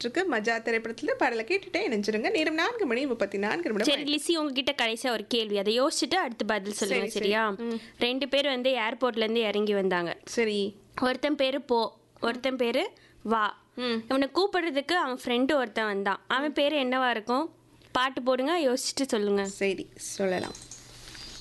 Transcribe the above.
வந்துட்டு இருக்கு மஜா திரைப்படத்துல பாடலை கேட்டுட்டே இணைஞ்சிருங்க. நேரம் 4:34 சரி லிசி, உங்ககிட்ட கடைசியா ஒரு கேள்வி, அதை யோசிச்சுட்டு அடுத்து பதில் சொல்லுங்க. சரி, சரி. சரியா? 2 பேர் வந்து ஏர்போர்ட்ல இருந்து இறங்கி வந்தாங்க. சரி. ஒருத்தன் பேரு போ, ஒருத்தன் பேரு வா. இவனை கூப்பிடுறதுக்கு அவன் ஃப்ரெண்டு ஒருத்தன் வந்தான். அவன் பேரு என்னவா இருக்கும்? பாட்டு போடுங்க, யோசிச்சுட்டு சொல்லுங்க. சரி சொல்லலாம்.